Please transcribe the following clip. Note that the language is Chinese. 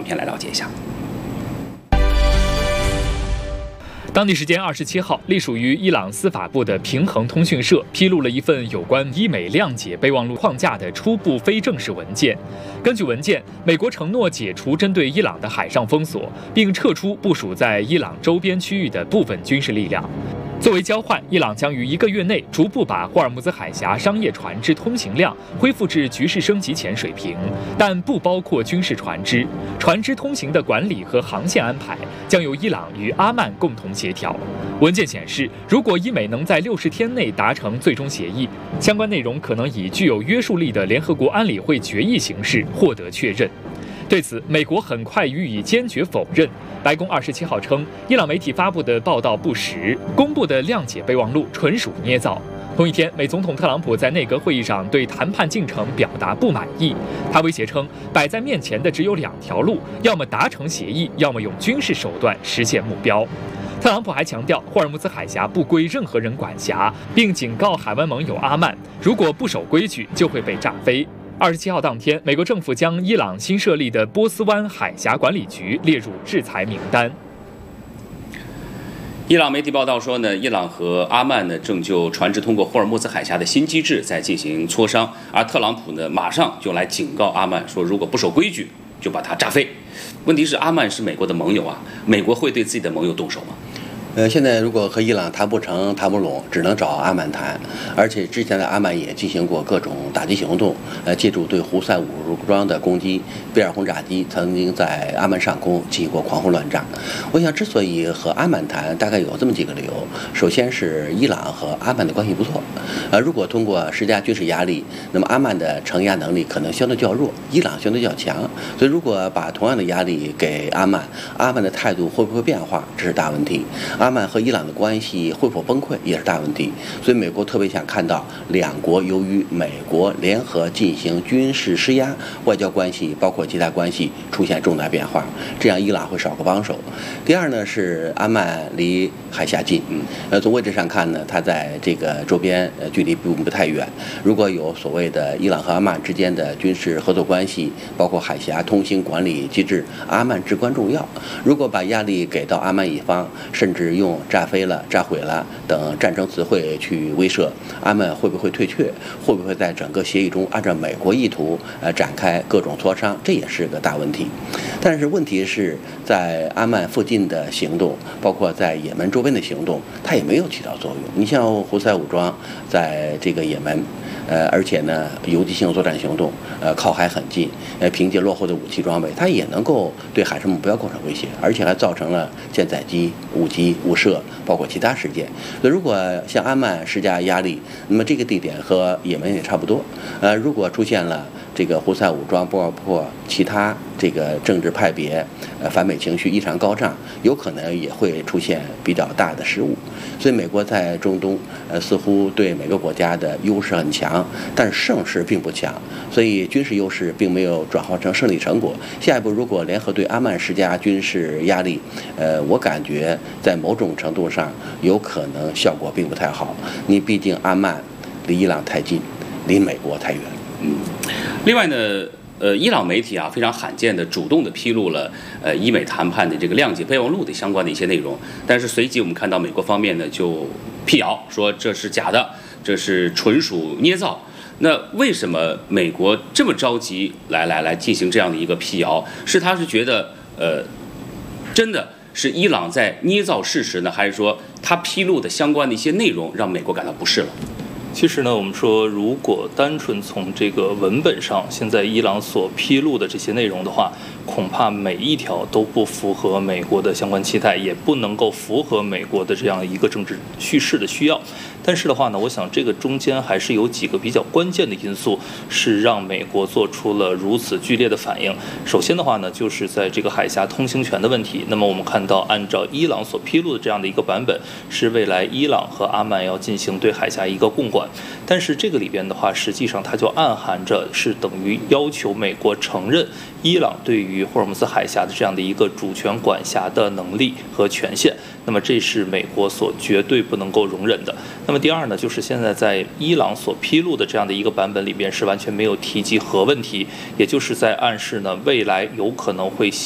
片来了解一下。 当地时间27号，隶属于伊朗司法部的平衡通讯社披露了一份有关伊美谅解备忘录框架的初步非正式文件。根据文件，美国承诺解除针对伊朗的海上封锁，并撤出部署在伊朗周边区域的部分军事力量。作为交换，伊朗将于1个月内逐步把霍尔木兹海峡商业船只通行量恢复至局势升级前水平，但不包括军事船只。船只通行的管理和航线安排将由伊朗与阿曼共同协调。文件显示，如果伊美能在60天内达成最终协议，相关内容可能以具有约束力的联合国安理会决议形式获得确认。对此，美国很快予以坚决否认。白宫27号称，伊朗媒体发布的报道不实，公布的谅解备忘录纯属捏造。同一天，美总统特朗普在内阁会议上对谈判进程表达不满意，他威胁称，摆在面前的只有2条路，要么达成协议，要么用军事手段实现目标。特朗普还强调，霍尔木兹海峡不归任何人管辖，并警告海湾盟友阿曼，如果不守规矩，就会被炸飞。27号当天，美国政府将伊朗新设立的波斯湾海峡管理局列入制裁名单。 伊朗媒体报道说呢，伊朗和阿曼呢正就船只通过霍尔木兹海峡的新机制在进行磋商，而特朗普呢马上就来警告阿曼说，如果不守规矩，就把它炸飞。问题是，阿曼是美国的盟友啊，美国会对自己的盟友动手吗？ 现在如果和伊朗谈不成、谈不拢，只能找阿曼谈。而且之前的阿曼也进行过各种打击行动，借助对胡塞武装的攻击，贝尔轰炸机曾经在阿曼上空进行过狂轰乱炸。我想，之所以和阿曼谈，大概有这么几个理由。首先是伊朗和阿曼的关系不错，如果通过施加军事压力，那么阿曼的承压能力可能相对较弱，伊朗相对较强。所以，如果把同样的压力给阿曼，阿曼的态度会不会变化，这是大问题。阿曼和伊朗的关系会否崩溃也是大问题，所以美国特别想看到两国由于美国联合进行军事施压，外交关系包括其他关系出现重大变化，这样伊朗会少个帮手。第二呢是阿曼离海峡近，从位置上看呢，它在这个周边距离并不太远。如果有所谓的伊朗和阿曼之间的军事合作关系，包括海峡通行管理机制，阿曼至关重要。如果把压力给到阿曼一方，甚至用炸飞了、炸毁了等战争词汇去威慑，阿曼会不会退却？会不会在整个协议中按照美国意图展开各种磋商？这也是个大问题。但是问题是在阿曼附近的行动，包括在也门周边的行动，它也没有起到作用。你像胡塞武装在这个也门，而且呢游击性作战行动，靠海很近，凭借落后的武器装备，它也能够对海上目标构成威胁，而且还造成了舰载机误击、误射，包括其他事件。所以如果向阿曼施加压力，那么这个地点和也门也差不多。如果出现了这个胡塞武装，包括其他这个政治派别，反美情绪异常高涨，有可能也会出现比较大的失误。所以美国在中东，似乎对每个国家的优势很强，但是胜势并不强，所以军事优势并没有转化成胜利成果。下一步如果联合对阿曼施加军事压力，我感觉在某种程度上有可能效果并不太好。你毕竟阿曼离伊朗太近，离美国太远。 另外呢，伊朗媒体啊非常罕见的主动的披露了伊美谈判的这个谅解备忘录的相关的一些内容，但是随即我们看到美国方面呢就辟谣说这是假的，这是纯属捏造。那为什么美国这么着急来进行这样的一个辟谣？是他是觉得真的是伊朗在捏造事实呢，还是说他披露的相关的一些内容让美国感到不适了？ 其实呢，我们说，如果单纯从这个文本上，现在伊朗所披露的这些内容的话，恐怕每一条都不符合美国的相关期待，也不能够符合美国的这样一个政治叙事的需要。但是的话呢，我想这个中间还是有几个比较关键的因素，是让美国做出了如此剧烈的反应。首先的话呢，就是在这个海峡通行权的问题。那么我们看到，按照伊朗所披露的这样的一个版本，是未来伊朗和阿曼要进行对海峡一个共管。但是这个里边的话，实际上它就暗含着是等于要求美国承认伊朗对于霍尔木兹海峡的这样的一个主权管辖的能力和权限。那么这是美国所绝对不能够容忍的。那么第二呢，就是现在在伊朗所披露的这样的一个版本里边是完全没有提及核问题，也就是在暗示呢未来有可能会